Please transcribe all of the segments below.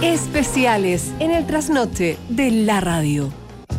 Especiales en el trasnoche de la radio.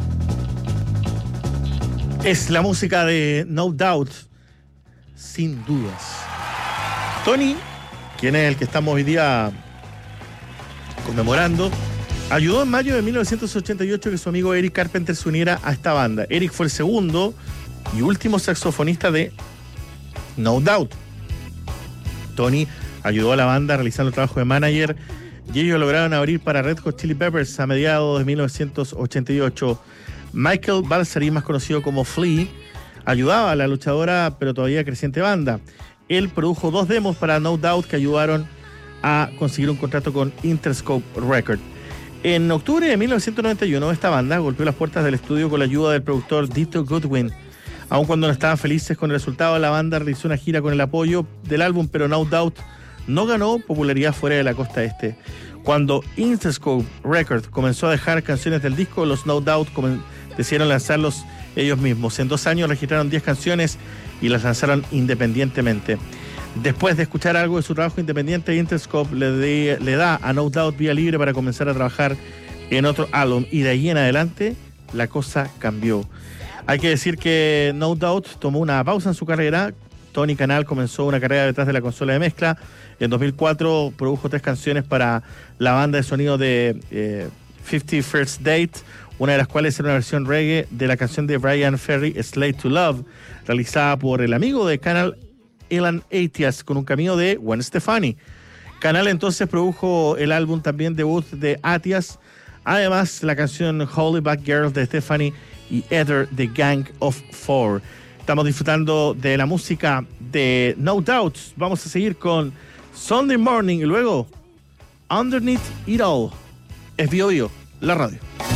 Es la música de No Doubt, sin dudas. Tony, quien es el que estamos hoy día conmemorando, ayudó en mayo de 1988 que su amigo Eric Carpenter se uniera a esta banda. Eric fue el segundo y último saxofonista de No Doubt. Tony ayudó a la banda realizando el trabajo de manager y ellos lograron abrir para Red Hot Chili Peppers a mediados de 1988. Michael Balsari, más conocido como Flea, ayudaba a la luchadora pero todavía creciente banda. Él produjo 2 demos para No Doubt que ayudaron a conseguir un contrato con Interscope Records. En octubre de 1991 esta banda golpeó las puertas del estudio con la ayuda del productor Dito Goodwin. Aun cuando no estaban felices con el resultado, la banda realizó una gira con el apoyo del álbum, pero No Doubt no ganó popularidad fuera de la costa este. Cuando Interscope Records comenzó a dejar canciones del disco, los No Doubt decidieron lanzarlos ellos mismos. En 2 años registraron 10 canciones y las lanzaron independientemente. Después de escuchar algo de su trabajo independiente, Interscope le da a No Doubt vía libre para comenzar a trabajar en otro álbum, y de ahí en adelante la cosa cambió. Hay que decir que No Doubt tomó una pausa en su carrera. Tony Kanal comenzó una carrera detrás de la consola de mezcla. En 2004 produjo 3 canciones para la banda de sonido de 50 First Date, una de las cuales era una versión reggae de la canción de Brian Ferry, Slave to Love, realizada por el amigo de Kanal, Elan Atias, con un cameo de Gwen Stefani. Kanal entonces produjo el álbum también debut de Atias, además la canción Holy Back Girls de Stefani y Heather, The Gang of Four. Estamos disfrutando de la música de No Doubt. Vamos a seguir con Sunday Morning y luego Underneath It All. Es Bio Bio, la radio.